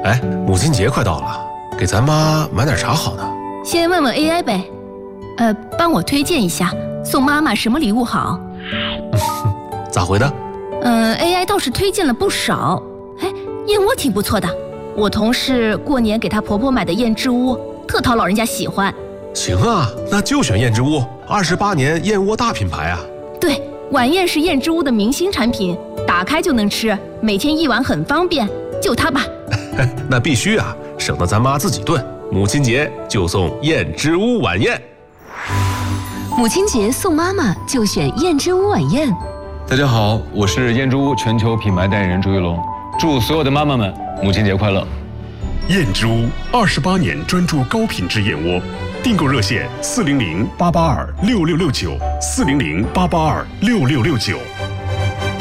哎，母亲节快到了，给咱妈买点啥好呢？ 先问问 AI 呗，帮我推荐一下，送妈妈什么礼物好？ 咋回的 ？AI 倒是推荐了不少。哎，燕窝挺不错的，我同事过年给她婆婆买的燕之屋，特讨老人家喜欢。 行啊，那就选燕之屋，28年燕窝大品牌啊。 对，晚宴是燕之屋的明星产品，打开就能吃，每天一碗很方便，就它吧。 那必须啊，省得咱妈自己炖。母亲节就送燕之屋晚宴。 母亲节送妈妈就选燕之屋晚宴。 大家好，我是燕之屋全球品牌代言人朱一龙，祝所有的妈妈们母亲节快乐。 燕之屋28年专注高品质燕窝，订购热线400-882-6669，400-882-6669。